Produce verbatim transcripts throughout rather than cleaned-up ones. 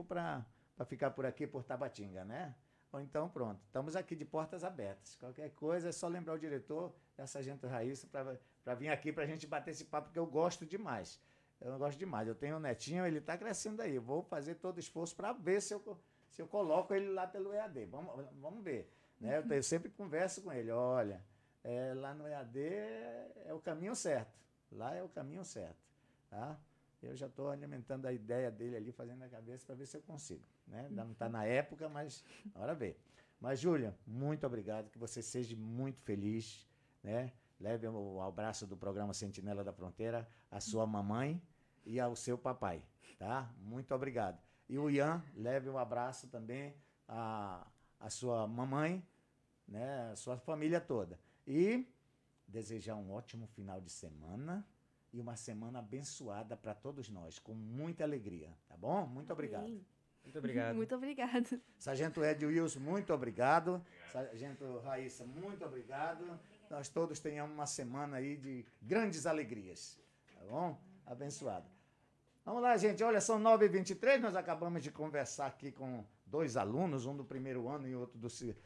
para ficar por aqui, por Tabatinga, né? Ou então, pronto, estamos aqui de portas abertas. Qualquer coisa é só lembrar o diretor da Sargento Raíssa para vir aqui para a gente bater esse papo, porque eu gosto demais. Eu gosto demais. Eu tenho um netinho, ele está crescendo aí. Eu vou fazer todo o esforço para ver se eu, se eu coloco ele lá pelo E A D. Vamos, vamos ver. Né? Eu, eu sempre converso com ele. Olha, é, lá no E A D é, é o caminho certo. Lá é o caminho certo. Tá? Eu já estou alimentando a ideia dele ali, fazendo a cabeça para ver se eu consigo. Né? Ainda não está na época, mas bora ver. Mas, Júlia, muito obrigado. Que você seja muito feliz. Né? Leve o abraço do programa Sentinela da Fronteira à sua mamãe e ao seu papai. Tá? Muito obrigado. E o Ian, leve um abraço também à, à sua mamãe, né? À sua família toda. E desejar um ótimo final de semana. E uma semana abençoada para todos nós, com muita alegria, tá bom? Muito obrigado. Amém. Muito obrigado. Muito obrigado. Sargento Ed Wilson, muito obrigado. Sargento Raíssa, muito obrigado. Nós todos tenhamos uma semana aí de grandes alegrias, tá bom? Abençoado. Vamos lá, gente. Olha, são nove e vinte e três, nós acabamos de conversar aqui com dois alunos, um do primeiro ano e outro do,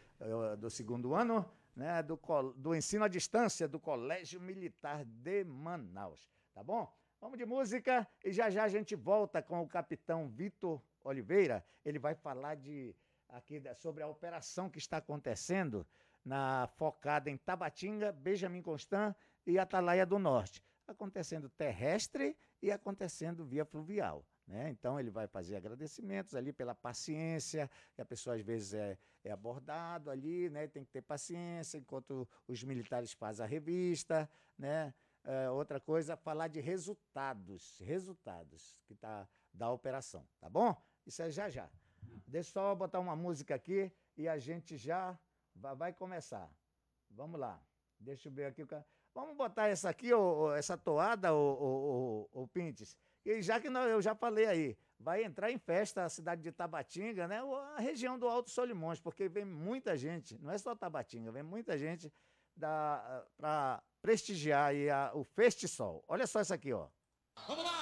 do segundo ano, né, do, do ensino à distância do Colégio Militar de Manaus. Tá bom? Vamos de música e já já a gente volta com o capitão Vitor Oliveira. Ele vai falar de, aqui, sobre a operação que está acontecendo na focada em Tabatinga, Benjamin Constant e Atalaia do Norte. Acontecendo terrestre e acontecendo via fluvial. Né? Então, ele vai fazer agradecimentos ali pela paciência, que a pessoa às vezes é, é abordado ali, né? Tem que ter paciência, enquanto os militares fazem a revista. Né? É, outra coisa, falar de resultados, resultados que tá, da operação, tá bom? Isso é já já. Deixa eu só botar uma música aqui e a gente já vai, vai começar. Vamos lá. Deixa eu ver aqui. Vamos botar essa aqui, ô, essa toada, ô, ô, ô, ô Pintes. E já que eu já falei aí, vai entrar em festa a cidade de Tabatinga, né? A região do Alto Solimões, porque vem muita gente, não é só Tabatinga, vem muita gente para prestigiar aí a, o Festisol. Olha só isso aqui, ó. Vamos lá!